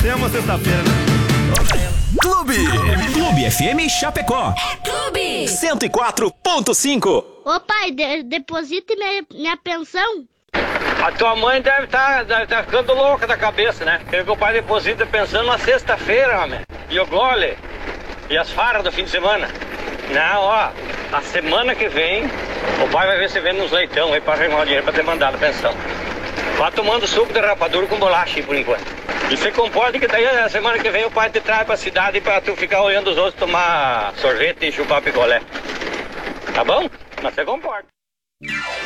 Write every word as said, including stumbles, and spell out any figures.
Merecemos sexta-feira, né? Clube. Clube F M Chapecó. É Clube. cento e quatro ponto cinco. Ô pai, de deposite minha, minha pensão. A tua mãe deve estar tá, tá ficando louca da cabeça, né? Quer que o pai deposita pensando na sexta-feira, homem. E o gole. E as farras do fim de semana. Não, ó. A semana que vem, o pai vai ver se vende uns leitão aí pra arrumar o dinheiro pra ter mandado a pensão. Vá tomando suco de rapadura com bolacha aí por enquanto. E você comporta que daí a semana que vem o pai te traz pra cidade pra tu ficar olhando os outros tomar sorvete e chupar picolé. Tá bom? Mas você comporta.